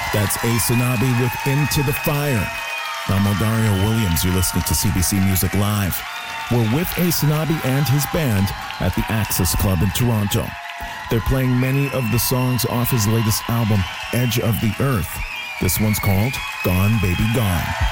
That's Ace Anabi with Into the Fire. I'm Dario Williams. You're listening to CBC Music Live. We're with Ace Anabi and his band at the Axis Club in Toronto. They're playing many of the songs off his latest album, Edge of the Earth. This one's called Gone Baby Gone.